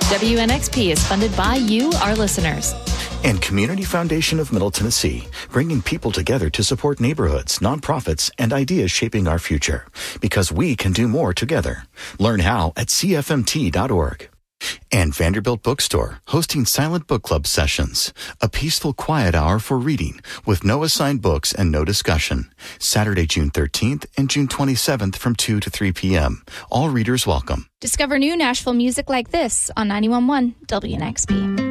WNXP is funded by you, our listeners. And Community Foundation of Middle Tennessee, bringing people together to support neighborhoods, nonprofits, and ideas shaping our future. Because we can do more together. Learn how at cfmt.org. And Vanderbilt Bookstore, hosting Silent Book Club sessions, a peaceful quiet hour for reading with no assigned books and no discussion. Saturday, June 13th and June 27th from 2 to 3 p.m. All readers welcome. Discover new Nashville music like this on 91.1 WNXP.